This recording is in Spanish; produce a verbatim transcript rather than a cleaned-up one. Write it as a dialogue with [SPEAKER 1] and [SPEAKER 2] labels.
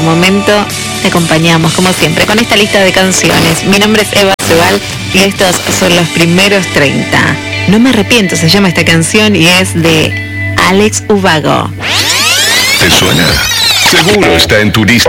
[SPEAKER 1] momento te acompañamos, como siempre, con esta lista de canciones. Mi nombre es Eva Cebal y estos son los primeros treinta. No me arrepiento, se llama esta canción y es de Alex Ubago.
[SPEAKER 2] ¿Te suena? Seguro está en tu lista.